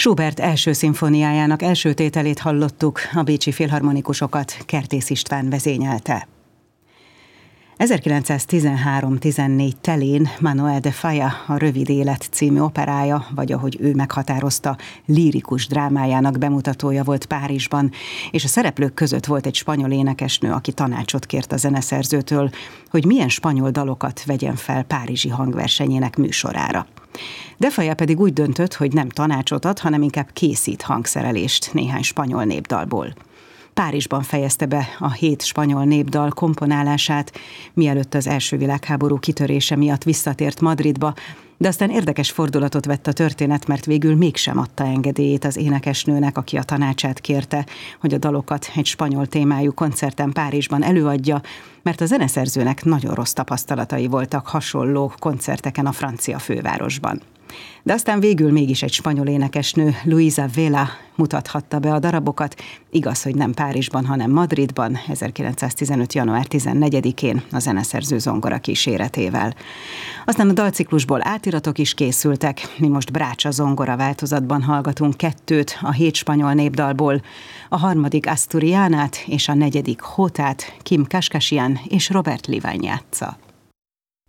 Schubert első szimfóniájának első tételét hallottuk, a bécsi filharmonikusokat Kertész István vezényelte. 1913-14 telén Manuel de Falla a Rövid élet című operája, vagy ahogy ő meghatározta, lírikus drámájának bemutatója volt Párizsban, és a szereplők között volt egy spanyol énekesnő, aki tanácsot kért a zeneszerzőtől, hogy milyen spanyol dalokat vegyen fel párizsi hangversenyének műsorára. De Falla pedig úgy döntött, hogy nem tanácsot ad, hanem inkább készít hangszerelést néhány spanyol népdalból. Párizsban fejezte be a 7 spanyol népdal komponálását, mielőtt az első világháború kitörése miatt visszatért Madridba, de aztán érdekes fordulatot vett a történet, mert végül mégsem adta engedélyét az énekesnőnek, aki a tanácsát kérte, hogy a dalokat egy spanyol témájú koncerten Párizsban előadja, mert a zeneszerzőnek nagyon rossz tapasztalatai voltak hasonló koncerteken a francia fővárosban. De aztán végül mégis egy spanyol énekesnő, Luisa Vela mutathatta be a darabokat, igaz, hogy nem Párizsban, hanem Madridban, 1915. január 14-én a zeneszerző zongora kíséretével. Aztán a dalciklusból átiratok is készültek, mi most Brácsa zongora változatban hallgatunk 2 a 7 spanyol népdalból, a 3. Asturianát és a 4. Jotát Kim Kashkashian és Robert Liván játsza.